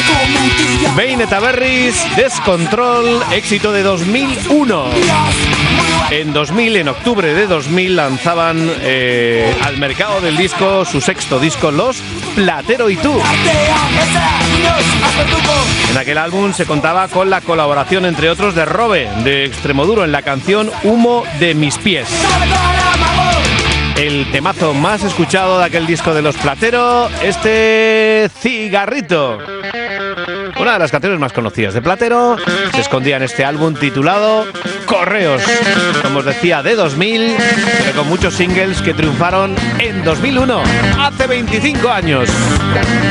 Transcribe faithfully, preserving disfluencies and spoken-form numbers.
Bane Taberris, Descontrol, éxito de dos mil uno. En dos mil, en octubre de dos mil, lanzaban eh, al mercado del disco su sexto disco, Los Platero y tú. En aquel álbum se contaba con la colaboración, entre otros, de Robe, de Extremoduro, en la canción Humo de mis pies. El temazo más escuchado de aquel disco de Los Platero, este Cigarrito. Una de las canciones más conocidas de Platero se escondía en este álbum titulado Correos, como os decía, de dos mil, pero con muchos singles que triunfaron en dos mil uno, hace veinticinco años.